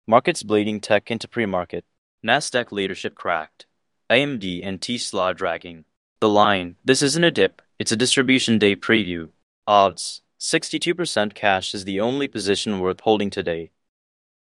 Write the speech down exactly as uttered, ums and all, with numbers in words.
Markets bleeding tech into pre-market. Nasdaq leadership cracked. A M D and Tesla dragging the line. This isn't a dip, it's a distribution day preview. Odds. sixty-two percent cash is the only position worth holding today.